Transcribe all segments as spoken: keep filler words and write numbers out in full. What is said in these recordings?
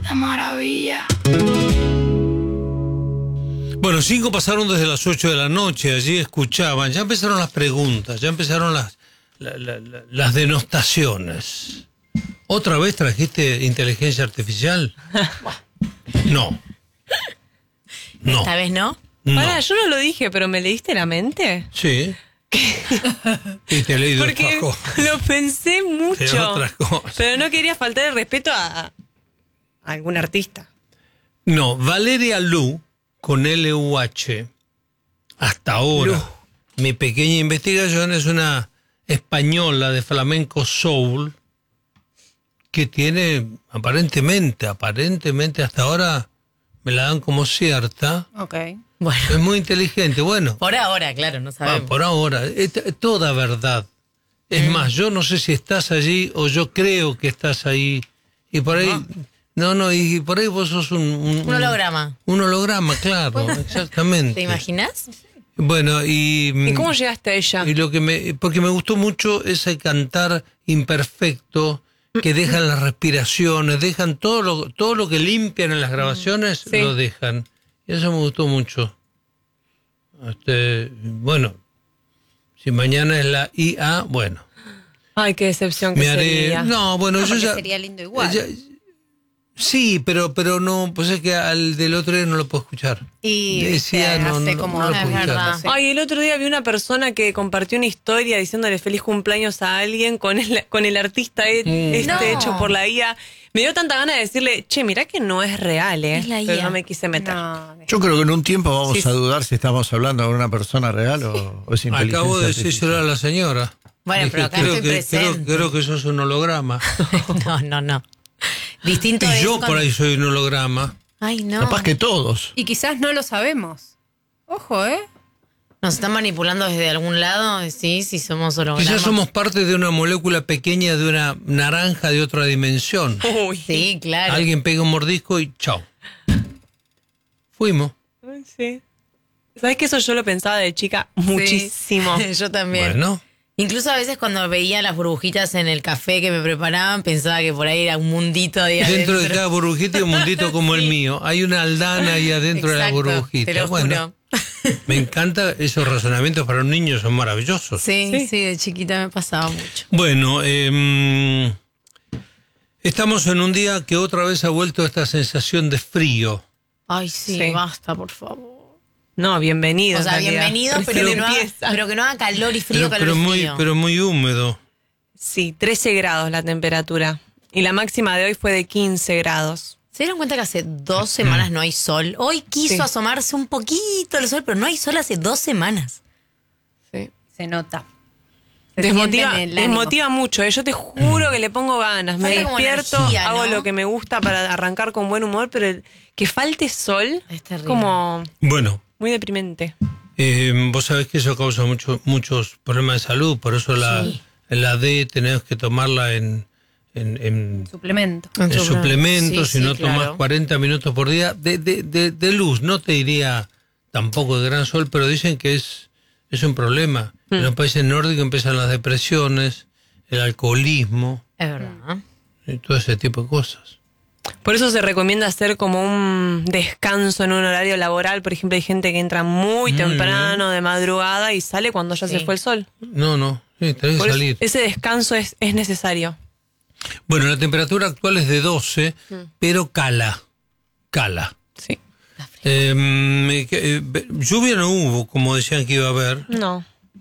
La maravilla. Bueno, cinco pasaron desde las ocho de la noche, allí escuchaban, ya empezaron las preguntas, ya empezaron las, la, la, la, las denostaciones. ¿Otra vez trajiste inteligencia artificial? No. No. ¿Esta vez no? No. Pará, yo no lo dije, pero ¿me leíste la mente? Sí. Y te he leído Porque otras cosas. lo pensé mucho. De otras cosas. Pero no quería faltar el respeto a, a algún artista. No, Valeria Lu, con L U H, hasta ahora, Lu. mi pequeña investigación es una española de flamenco soul que tiene, aparentemente, aparentemente hasta ahora me la dan como cierta. Ok. Bueno, Es muy inteligente, bueno, por ahora, claro, no ah, sabemos. por ahora, es t- toda verdad. Es Mm. más, yo no sé si estás allí o yo creo que estás ahí y por ahí... No, no, y por ahí vos sos un... Un, Un holograma. Un holograma, claro, exactamente. ¿Te imaginas? Bueno, y... ¿Y cómo llegaste a ella? Y lo que me... Porque me gustó mucho ese cantar imperfecto que dejan las respiraciones, dejan todo lo, todo lo que limpian en las grabaciones, Sí. lo dejan. Y eso me gustó mucho. Este, bueno, si mañana es la I A, bueno. Ay, qué decepción que Me haré... sería. No, bueno, No, yo porque ya... sería lindo igual. ya- sí, pero pero no, pues es que al del otro día no lo puedo escuchar. Y Decía, viste, no, hace no, como no lo es puedo escuchar. verdad. Sí. Ay, el otro día vi una persona que compartió una historia diciéndole feliz cumpleaños a alguien con el, con el artista e- Mm. este No. hecho por la I A. Me dio tanta gana de decirle, che, mirá que no es real, ¿eh? Es la Pero I A. no me quise meter. No, Yo creo que en un tiempo vamos Sí, a sí. dudar si estamos hablando de una persona real o, o es inteligencia Acabo de artificial. decírselo a la señora. Bueno, pero acá creo estoy que, creo, presente. creo que sos un holograma. No, no, no. Distinto Y es yo cuando- por ahí soy un holograma. Ay, no. Capaz que todos. Y quizás no lo sabemos. Ojo, ¿eh? ¿Nos están manipulando desde algún lado? Sí, si somos hologramas. Quizás somos parte de una molécula pequeña de una naranja de otra dimensión. Uy. Sí, claro. Alguien pega un mordisco y chao. Fuimos. Ay, sí. ¿Sabes que eso yo lo pensaba de chica muchísimo? Yo también. Bueno, Incluso a veces cuando veía las burbujitas en el café que me preparaban, pensaba que por ahí era un mundito ahí dentro de adentro. cada burbujita hay un mundito como el mío. Hay una aldana ahí adentro de la Exacto, burbujita. te lo Bueno, juro. me encanta esos razonamientos para un niño, son maravillosos. Sí, Sí. sí, de chiquita me pasaba mucho. Bueno, eh, estamos en un día que otra vez ha vuelto esta sensación de frío. Ay, sí, Sí. basta, por favor. No, bienvenido. O sea, en realidad. bienvenido, pero Recién que, no haga, empieza. pero que no haga calor y frío, Pero, calor pero y muy, frío. pero muy húmedo. Sí, trece grados la temperatura. Y la máxima de hoy fue de quince grados. ¿Se dieron cuenta que hace dos semanas no hay sol? Hoy quiso Sí. asomarse un poquito el sol, pero no hay sol hace dos semanas. Sí. Se nota. Se Desmotiva, siente en el ánimo. desmotiva mucho, ¿eh? Yo te juro que le pongo ganas. Me Falta como despierto, energía, hago ¿no? lo que me gusta para arrancar con buen humor, pero el- que falte sol Es terrible. como Bueno, muy deprimente. eh, vos sabés que eso causa mucho, muchos problemas de salud, por eso la, Sí. la D tenés que tomarla en, en, en- Suplemento. en suplementos, Sí, si sí, no tomás claro. cuarenta minutos por día de, de, de, de luz. No te diría tampoco de gran sol, pero dicen que es, es un problema. En los países nórdicos empiezan las depresiones, el alcoholismo Es verdad. y todo ese tipo de cosas. Por eso se recomienda hacer como un descanso en un horario laboral. Por ejemplo, hay gente que entra muy Muy temprano, de madrugada, y sale cuando ya Sí. se fue el sol. No, no, sí, tenés Por que eso salir. ese descanso es, es necesario. Bueno, la temperatura actual es de doce, pero cala, cala. Sí. Eh, me- que- eh, lluvia no hubo, como decían que iba a haber. No.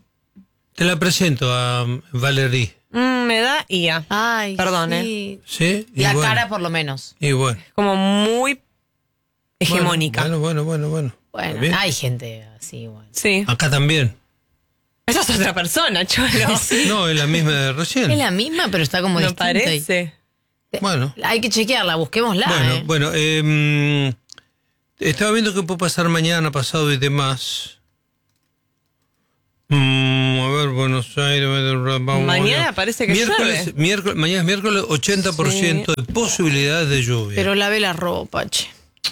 Te la presento a Valerie, Mm, me da I A. Ay, Perdón, sí. ¿sí? Y La bueno, cara por lo menos. Y bueno. Como muy hegemónica. Bueno, bueno, bueno, bueno. Bueno, Está bien. hay gente así igual. Sí. Acá también. Esa es otra persona, cholo. No, es la misma de recién. Es la misma, pero está como No distinta. parece. Bueno, Hay que chequearla, busquémosla. bueno, eh. bueno. eh, estaba viendo que puede pasar mañana, pasado y demás. Mm, a ver, Buenos Aires. vamos, Mañana vamos. parece que miércoles, llueve. miércoles, mañana es miércoles, ochenta por ciento de posibilidades de lluvia. Pero lave la ropa, che.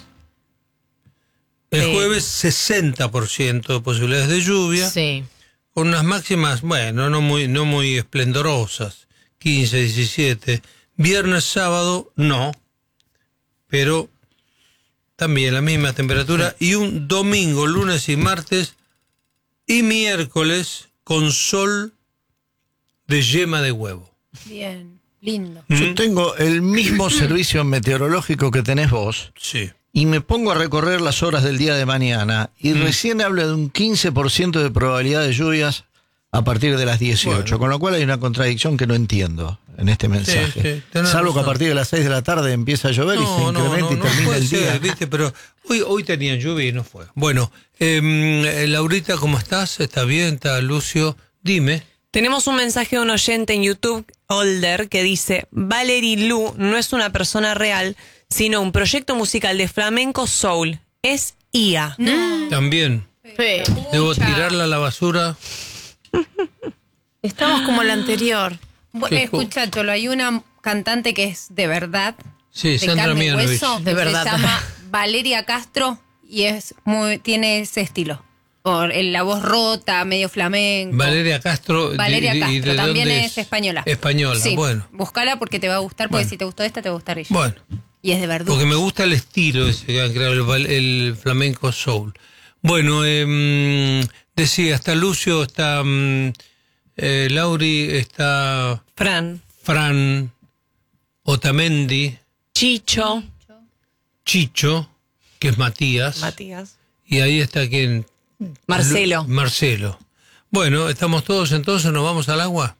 El Sí. jueves, sesenta por ciento de posibilidades de lluvia. Sí. Con unas máximas, bueno, no muy, no muy esplendorosas, quince, diecisiete. Viernes, sábado, no. pero también la misma temperatura. Y un domingo, lunes y martes y miércoles con sol de yema de huevo. Bien, lindo. Yo tengo el mismo servicio meteorológico que tenés vos. Sí. Y me pongo a recorrer las horas del día de mañana y Mm. recién habla de un quince por ciento de probabilidad de lluvias a partir de las dieciocho, Bueno. con lo cual hay una contradicción que no entiendo en este mensaje. sí, tenés Salvo que a razón. partir de las seis de la tarde empieza a llover y se incrementa y termina puede el ser, día. ¿viste? Pero hoy, hoy tenían lluvia y no fue. Bueno, eh, Laurita, ¿cómo estás? ¿Está bien? ¿Está Lucio? Dime. Tenemos un mensaje de un oyente en YouTube, Older, que dice: Valerie Lu no es una persona real, sino un proyecto musical de flamenco soul. Es I A. También. Fe. ¿Debo tirarla a la basura? Estamos como la anterior. Bu- ¿Qué Escucha, Cholo, hay una cantante que es de verdad, Sí, de Sandra carne y Mianovich. hueso, De verdad. se llama Valeria Castro y es muy, tiene ese estilo. Por el- la voz rota, medio flamenco. Valeria Castro. de- Valeria de- ¿y Castro, de también dónde es española. Española, Sí, bueno. búscala porque te va a gustar, porque Bueno. si te gustó esta, te va a gustar ella. Bueno, Y es de verdad. porque me gusta el estilo ese que han creado, el, val- el flamenco soul. Bueno, eh, decía, está Lucio, está mm, eh, Lauri, está Fran, Fran, Otamendi, Chicho, Chicho, que es Matías, Matías, y ahí está quien... Marcelo. Lu- Marcelo. Bueno, estamos todos entonces, nos vamos al agua.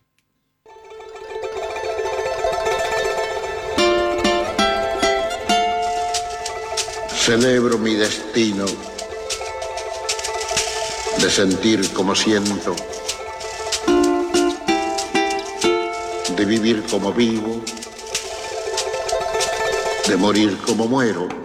Celebro mi destino de sentir como siento, de vivir como vivo, de morir como muero.